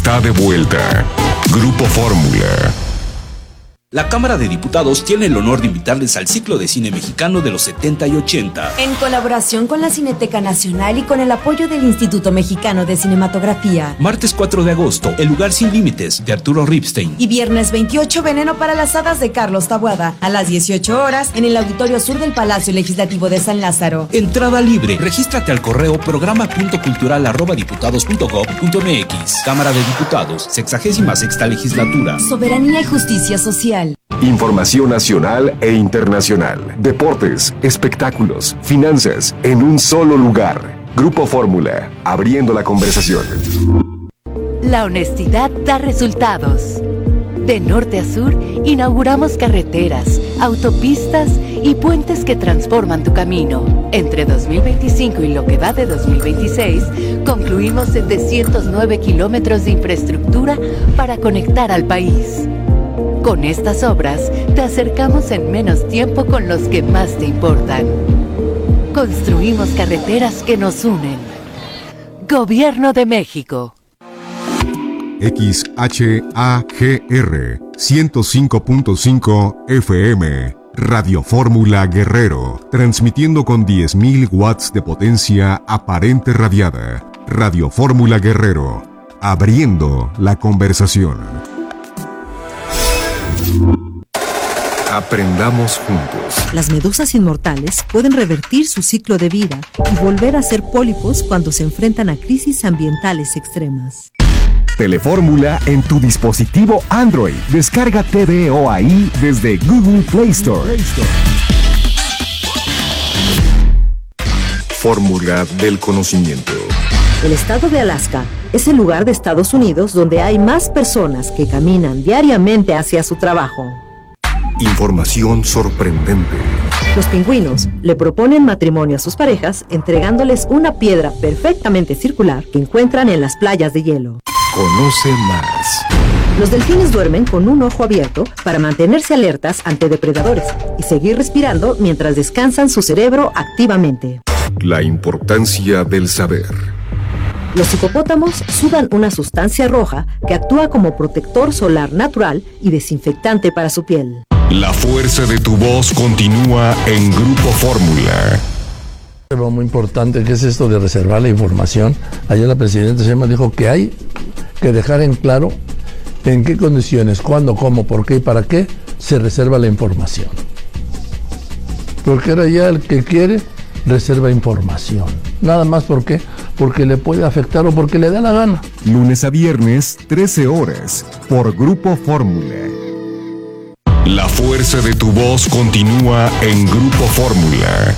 está de vuelta. Grupo Fórmula. La Cámara de Diputados tiene el honor de invitarles al ciclo de cine mexicano de los 70 y 80. En colaboración con la Cineteca Nacional y con el apoyo del Instituto Mexicano de Cinematografía. Martes 4 de agosto, El lugar sin límites, de Arturo Ripstein. Y viernes 28, Veneno para las hadas, de Carlos Taboada. A las 18 horas, en el Auditorio Sur del Palacio Legislativo de San Lázaro. Entrada libre. Regístrate al correo programa.cultural@diputados.gov.mx. Cámara de Diputados, 66ª Legislatura. Soberanía y justicia social. Información nacional e internacional. Deportes, espectáculos, finanzas, en un solo lugar. Grupo Fórmula, abriendo la conversación. La honestidad da resultados. De norte a sur, inauguramos carreteras, autopistas y puentes que transforman tu camino. Entre 2025 y lo que va de 2026, concluimos 709 kilómetros de infraestructura para conectar al país. Con estas obras, te acercamos en menos tiempo con los que más te importan. Construimos carreteras que nos unen. Gobierno de México. XHAGR 105.5 FM, Radio Fórmula Guerrero, transmitiendo con 10.000 watts de potencia aparente radiada. Radio Fórmula Guerrero, abriendo la conversación. Aprendamos juntos. Las medusas inmortales pueden revertir su ciclo de vida y volver a ser pólipos cuando se enfrentan a crisis ambientales extremas. Telefórmula en tu dispositivo Android. Descarga TVOAI desde Google Play Store. Fórmula del conocimiento. El estado de Alaska es el lugar de Estados Unidos donde hay más personas que caminan diariamente hacia su trabajo. Información sorprendente. Los pingüinos le proponen matrimonio a sus parejas entregándoles una piedra perfectamente circular que encuentran en las playas de hielo. Conoce más. Los delfines duermen con un ojo abierto para mantenerse alertas ante depredadores y seguir respirando mientras descansan su cerebro activamente. La importancia del saber. Los hipopótamos sudan una sustancia roja que actúa como protector solar natural y desinfectante para su piel. La fuerza de tu voz continúa en Grupo Fórmula. Algo muy importante que es esto de reservar la información. Ayer la presidenta Sheinbaum dijo que hay que dejar en claro en qué condiciones, cuándo, cómo, por qué y para qué se reserva la información. Porque ahora ya el que quiere reserva información. Nada más porque le puede afectar o porque le da la gana. Lunes a viernes, 13 horas, por Grupo Fórmula. La fuerza de tu voz continúa en Grupo Fórmula.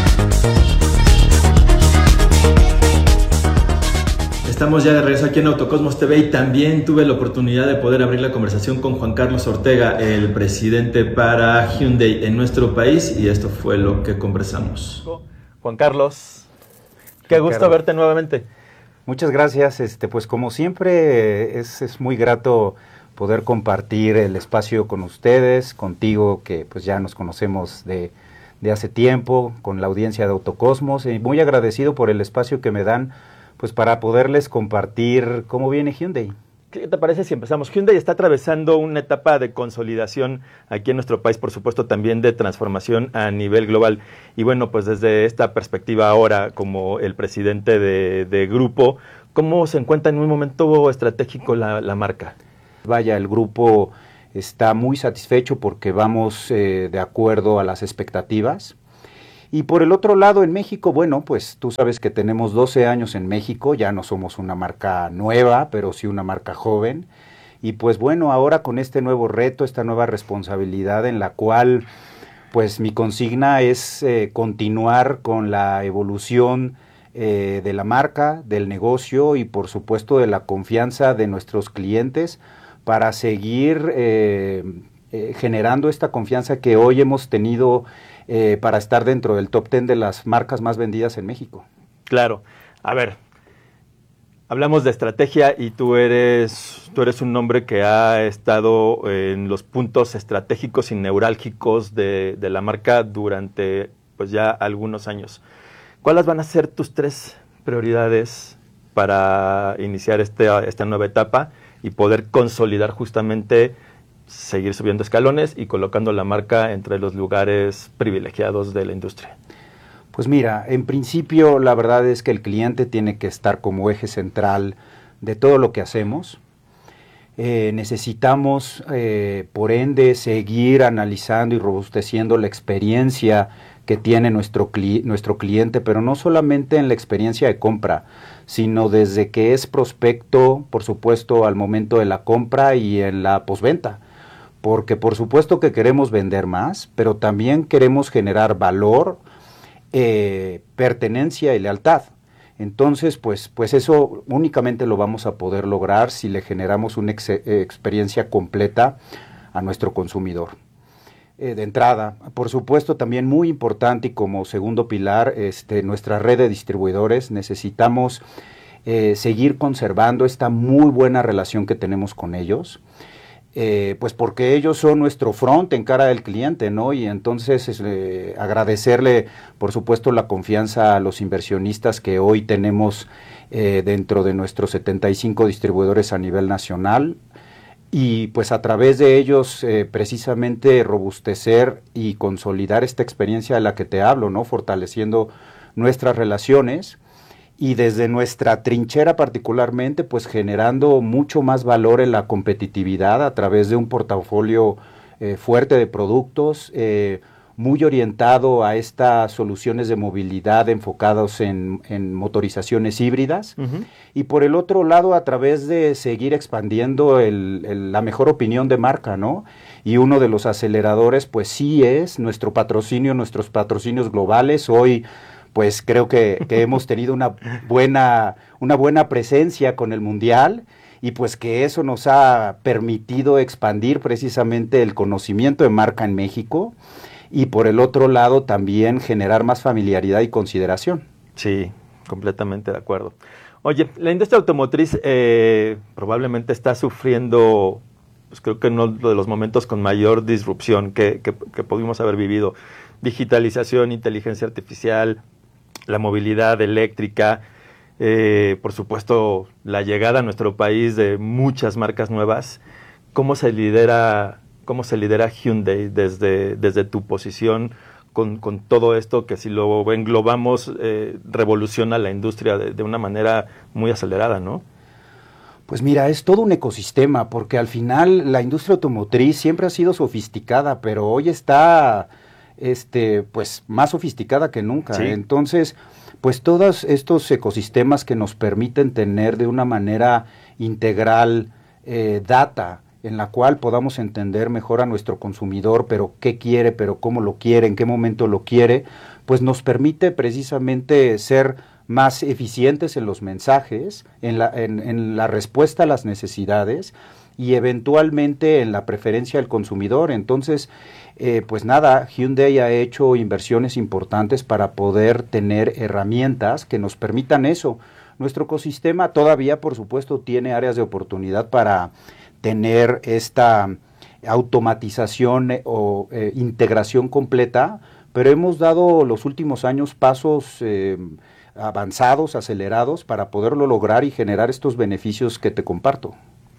Estamos ya de regreso aquí en Autocosmos TV y también tuve la oportunidad de poder abrir la conversación con Juan Carlos Ortega, el presidente para Hyundai en nuestro país, y esto fue lo que conversamos. Juan Carlos, qué gusto verte nuevamente. Muchas gracias, pues como siempre es muy grato poder compartir el espacio con ustedes, contigo que pues ya nos conocemos de hace tiempo, con la audiencia de Autocosmos, y muy agradecido por el espacio que me dan pues para poderles compartir cómo viene Hyundai. ¿Qué te parece si empezamos? Hyundai está atravesando una etapa de consolidación aquí en nuestro país, por supuesto también de transformación a nivel global. Y bueno, pues desde esta perspectiva ahora, como el presidente de grupo, ¿cómo se encuentra en un momento estratégico la marca? Vaya, el grupo está muy satisfecho porque vamos de acuerdo a las expectativas. Y por el otro lado, en México, bueno, pues tú sabes que tenemos 12 años en México, ya no somos una marca nueva, pero sí una marca joven. Y pues bueno, ahora con este nuevo reto, esta nueva responsabilidad en la cual pues mi consigna es continuar con la evolución de la marca, del negocio y por supuesto de la confianza de nuestros clientes para seguir generando esta confianza que hoy hemos tenido para estar dentro del top 10 de las marcas más vendidas en México. Claro. A ver, hablamos de estrategia y tú eres un hombre que ha estado en los puntos estratégicos y neurálgicos de la marca durante pues ya algunos años. ¿Cuáles van a ser tus 3 prioridades para iniciar esta nueva etapa y poder consolidar justamente, seguir subiendo escalones y colocando la marca entre los lugares privilegiados de la industria? Pues mira, en principio la verdad es que el cliente tiene que estar como eje central de todo lo que hacemos. Necesitamos, por ende, seguir analizando y robusteciendo la experiencia que tiene nuestro cliente, pero no solamente en la experiencia de compra, sino desde que es prospecto, por supuesto, al momento de la compra y en la postventa. Porque por supuesto que queremos vender más, pero también queremos generar valor, pertenencia y lealtad. Entonces, pues eso únicamente lo vamos a poder lograr si le generamos una experiencia completa a nuestro consumidor. De entrada, por supuesto, también muy importante y como segundo pilar, nuestra red de distribuidores. Necesitamos seguir conservando esta muy buena relación que tenemos con ellos. Pues porque ellos son nuestro front en cara del cliente, ¿no? Y entonces agradecerle, por supuesto, la confianza a los inversionistas que hoy tenemos dentro de nuestros 75 distribuidores a nivel nacional, y pues a través de ellos precisamente robustecer y consolidar esta experiencia de la que te hablo, ¿no? Fortaleciendo nuestras relaciones. Y desde nuestra trinchera particularmente, pues generando mucho más valor en la competitividad a través de un portafolio fuerte de productos, muy orientado a estas soluciones de movilidad enfocados en motorizaciones híbridas. Uh-huh. Y por el otro lado, a través de seguir expandiendo la mejor opinión de marca, ¿no? Y uno de los aceleradores, pues sí es nuestros patrocinios globales. Hoy pues creo que hemos tenido una buena presencia con el Mundial, y pues que eso nos ha permitido expandir precisamente el conocimiento de marca en México, y por el otro lado también generar más familiaridad y consideración. Sí, completamente de acuerdo. Oye, la industria automotriz probablemente está sufriendo, pues creo que uno de los momentos con mayor disrupción que pudimos haber vivido. Digitalización, inteligencia artificial, la movilidad eléctrica, por supuesto la llegada a nuestro país de muchas marcas nuevas. ¿Cómo se lidera Hyundai desde tu posición con todo esto que, si lo englobamos, revoluciona la industria de una manera muy acelerada, ¿no? Pues mira, es todo un ecosistema, porque al final la industria automotriz siempre ha sido sofisticada, pero hoy está pues más sofisticada que nunca. Sí. Entonces, pues todos estos ecosistemas que nos permiten tener de una manera integral data en la cual podamos entender mejor a nuestro consumidor, pero qué quiere, pero cómo lo quiere, en qué momento lo quiere, pues nos permite precisamente ser más eficientes en los mensajes, en la respuesta a las necesidades y eventualmente en la preferencia del consumidor. Entonces, pues nada, Hyundai ha hecho inversiones importantes para poder tener herramientas que nos permitan eso. Nuestro ecosistema todavía, por supuesto, tiene áreas de oportunidad para tener esta automatización o integración completa, pero hemos dado los últimos años pasos avanzados, acelerados, para poderlo lograr y generar estos beneficios que te comparto.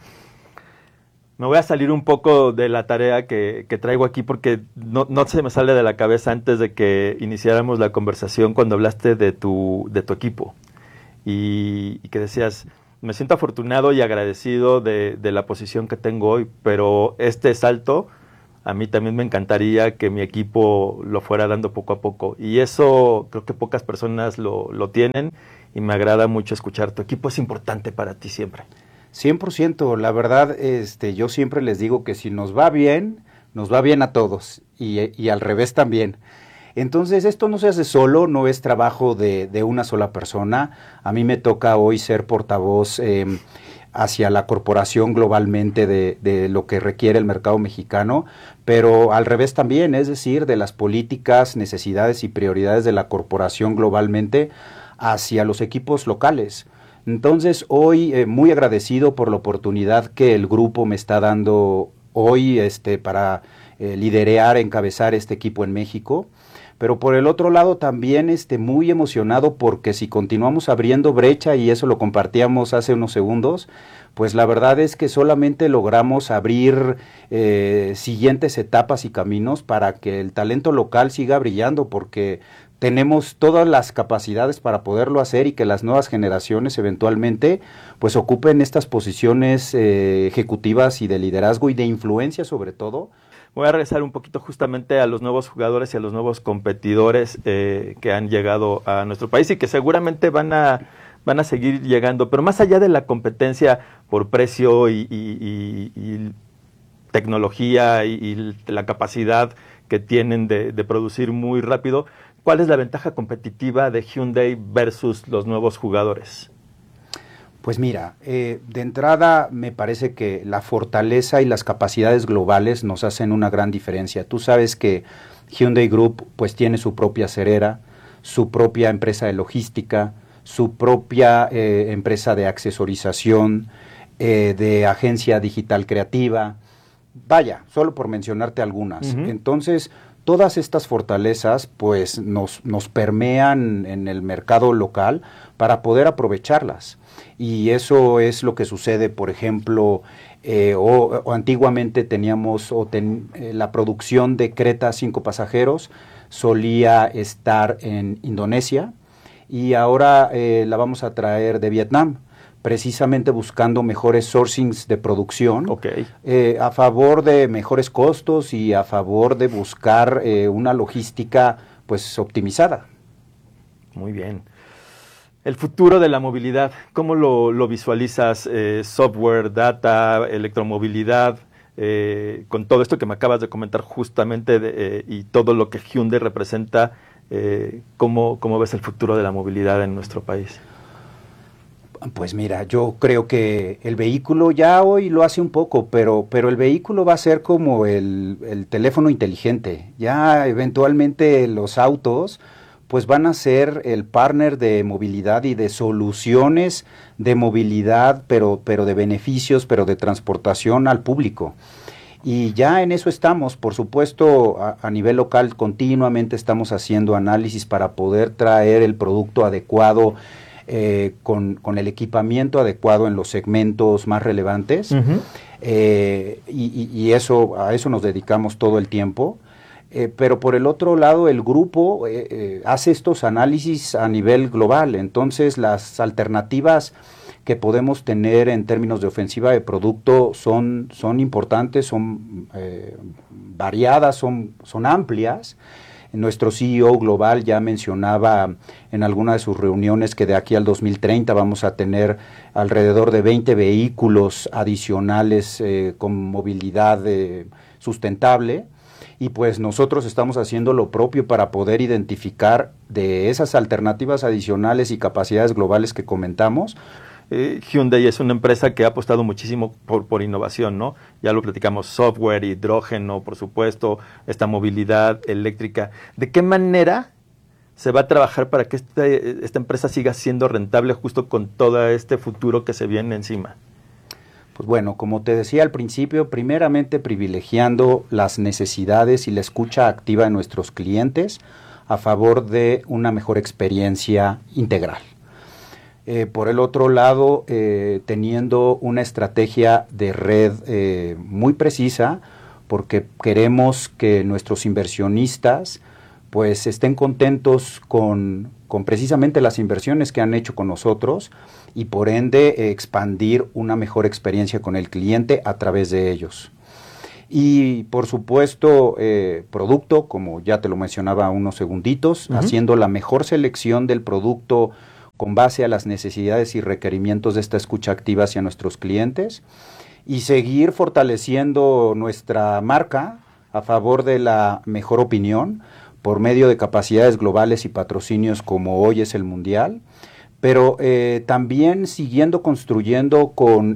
Me voy a salir un poco de la tarea que traigo aquí, porque no se me sale de la cabeza antes de que iniciáramos la conversación, cuando hablaste de tu equipo y que decías: me siento afortunado y agradecido de la posición que tengo hoy, pero este salto a mí también me encantaría que mi equipo lo fuera dando poco a poco, y eso creo que pocas personas lo tienen, y me agrada mucho escuchar. Tu equipo es importante para ti siempre. 100%, la verdad, yo siempre les digo que si nos va bien a todos, y al revés también. Entonces, esto no se hace solo, no es trabajo de una sola persona. A mí me toca hoy ser portavoz hacia la corporación globalmente de lo que requiere el mercado mexicano, pero al revés también, es decir, de las políticas, necesidades y prioridades de la corporación globalmente hacia los equipos locales. Entonces, hoy muy agradecido por la oportunidad que el grupo me está dando hoy para liderear, encabezar este equipo en México, pero por el otro llado también muy emocionado porque si continuamos abriendo brecha, y eso lo compartíamos hace unos segundos, pues la verdad es que solamente logramos abrir siguientes etapas y caminos para que el talento local siga brillando, porque tenemos todas las capacidades para poderlo hacer y que las nuevas generaciones eventualmente pues ocupen estas posiciones ejecutivas y de liderazgo y de influencia sobre todo. Voy a regresar un poquito justamente a los nuevos jugadores y a los nuevos competidores que han llegado a nuestro país y que seguramente van a seguir llegando, pero más allá de la competencia por precio y tecnología y la capacidad que tienen de producir muy rápido, ¿cuál es la ventaja competitiva de Hyundai versus los nuevos jugadores? Pues mira, de entrada me parece que la fortaleza y las capacidades globales nos hacen una gran diferencia. Tú sabes que Hyundai Group pues tiene su propia cerera, su propia empresa de logística, su propia empresa de accesorización, de agencia digital creativa, vaya, solo por mencionarte algunas. Uh-huh. Entonces, todas estas fortalezas pues nos permean en el mercado local para poder aprovecharlas. Y eso es lo que sucede, por ejemplo, o antiguamente teníamos la producción de Creta 5 pasajeros, solía estar en Indonesia y ahora la vamos a traer de Vietnam, precisamente buscando mejores sourcings de producción, a favor de mejores costos y a favor de buscar una logística pues optimizada. Muy bien. El futuro de la movilidad, ¿cómo lo visualizas? Software, data, electromovilidad, con todo esto que me acabas de comentar justamente y todo lo que Hyundai representa, ¿cómo ves el futuro de la movilidad en nuestro país? Pues mira, yo creo que el vehículo ya hoy lo hace un poco, pero el vehículo va a ser como el teléfono inteligente. Ya eventualmente los autos pues van a ser el partner de movilidad y de soluciones de movilidad, pero de beneficios, pero de transportación al público. Y ya en eso estamos, por supuesto, a nivel local continuamente estamos haciendo análisis para poder traer el producto adecuado, con el equipamiento adecuado en los segmentos más relevantes, uh-huh. Y a eso nos dedicamos todo el tiempo. Pero por el otro lado, el grupo hace estos análisis a nivel global. Entonces, las alternativas que podemos tener en términos de ofensiva de producto son importantes, son variadas, son amplias. Nuestro CEO global ya mencionaba en alguna de sus reuniones que de aquí al 2030 vamos a tener alrededor de 20 vehículos adicionales con movilidad sustentable. Y pues nosotros estamos haciendo lo propio para poder identificar de esas alternativas adicionales y capacidades globales que comentamos. Hyundai es una empresa que ha apostado muchísimo por innovación, ¿no? Ya lo platicamos, software, hidrógeno, por supuesto, esta movilidad eléctrica. ¿De qué manera se va a trabajar para que esta empresa siga siendo rentable justo con todo este futuro que se viene encima? Pues bueno, como te decía al principio, primeramente privilegiando las necesidades y la escucha activa de nuestros clientes a favor de una mejor experiencia integral. Por el otro lado, teniendo una estrategia de red muy precisa, porque queremos que nuestros inversionistas pues estén contentos con precisamente las inversiones que han hecho con nosotros y por ende expandir una mejor experiencia con el cliente a través de ellos. Y por supuesto, producto, como ya te lo mencionaba unos segunditos, uh-huh. haciendo la mejor selección del producto con base a las necesidades y requerimientos de esta escucha activa hacia nuestros clientes y seguir fortaleciendo nuestra marca a favor de la mejor opinión por medio de capacidades globales y patrocinios como hoy es el Mundial, pero también siguiendo construyendo con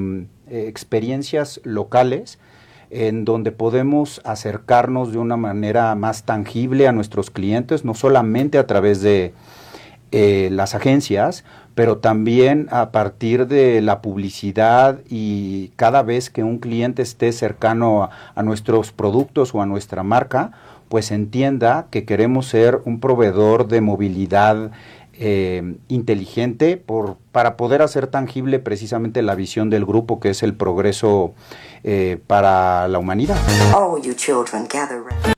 experiencias locales en donde podemos acercarnos de una manera más tangible a nuestros clientes, no solamente a través de las agencias, pero también a partir de la publicidad y cada vez que un cliente esté cercano a nuestros productos o a nuestra marca, pues entienda que queremos ser un proveedor de movilidad inteligente para poder hacer tangible precisamente la visión del grupo, que es el progreso para la humanidad. Oh, you children, gather round.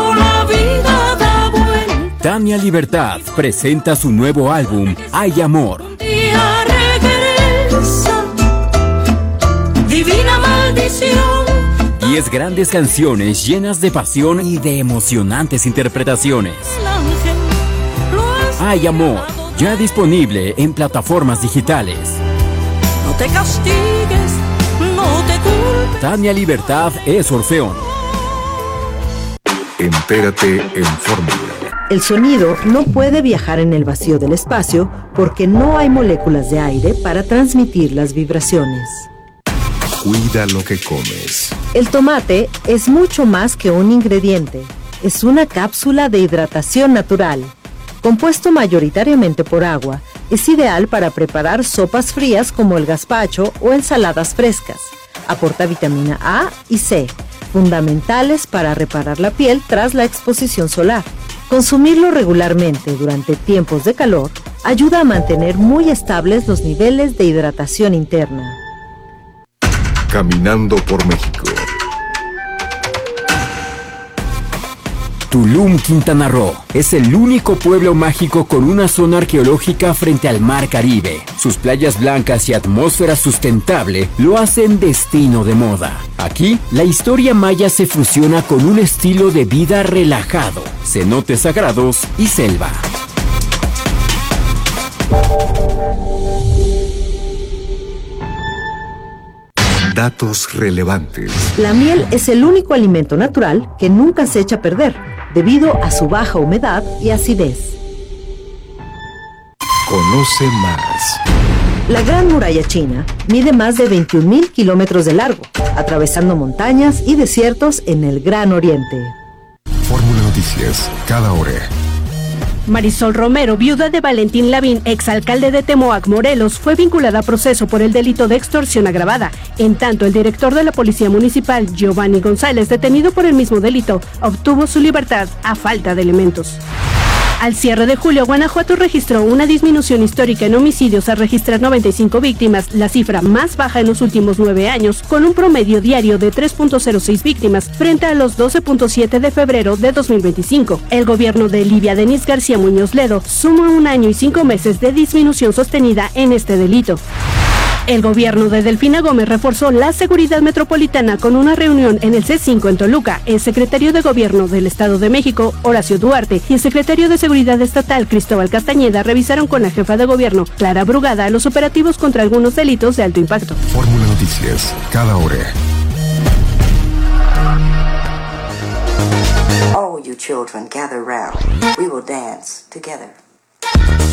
Tania Libertad presenta su nuevo álbum, Hay Amor. Divina maldición. 10 grandes canciones llenas de pasión y de emocionantes interpretaciones. Hay Amor, ya disponible en plataformas digitales. No te castigues, no te culpes. Tania Libertad es Orfeón. Entérate en Fórmula. El sonido no puede viajar en el vacío del espacio porque no hay moléculas de aire para transmitir las vibraciones. Cuida lo que comes. El tomate es mucho más que un ingrediente. Es una cápsula de hidratación natural. Compuesto mayoritariamente por agua, es ideal para preparar sopas frías como el gazpacho o ensaladas frescas. Aporta vitamina A y C, fundamentales para reparar la piel tras la exposición solar. Consumirlo regularmente durante tiempos de calor ayuda a mantener muy estables los niveles de hidratación interna. Caminando por México. Tulum, Quintana Roo, es el único pueblo mágico con una zona arqueológica frente al Mar Caribe. Sus playas blancas y atmósfera sustentable lo hacen destino de moda. Aquí, la historia maya se fusiona con un estilo de vida relajado, cenotes sagrados y selva. Datos relevantes. La miel es el único alimento natural que nunca se echa a perder, debido a su baja humedad y acidez. Conoce más. La Gran Muralla China mide más de 21,000 kilómetros de largo, atravesando montañas y desiertos en el Gran Oriente. Fórmula Noticias, cada hora. Marisol Romero, viuda de Valentín Lavín, exalcalde de Temoac, Morelos, fue vinculada a proceso por el delito de extorsión agravada. En tanto, el director de la Policía Municipal, Giovanni González, detenido por el mismo delito, obtuvo su libertad a falta de elementos. Al cierre de julio, Guanajuato registró una disminución histórica en homicidios al registrar 95 víctimas, la cifra más baja en los últimos 9 años, con un promedio diario de 3.06 víctimas frente a los 12.7 de febrero de 2025. El gobierno de Livia Denis García Muñoz Ledo suma 1 año y 5 meses de disminución sostenida en este delito. El gobierno de Delfina Gómez reforzó la seguridad metropolitana con una reunión en el C5 en Toluca. El secretario de Gobierno del Estado de México, Horacio Duarte, y el secretario de Seguridad Estatal, Cristóbal Castañeda, revisaron con la jefa de gobierno, Clara Brugada, los operativos contra algunos delitos de alto impacto. Fórmula Noticias, cada hora. Oh, you children, gather round. We will dance together.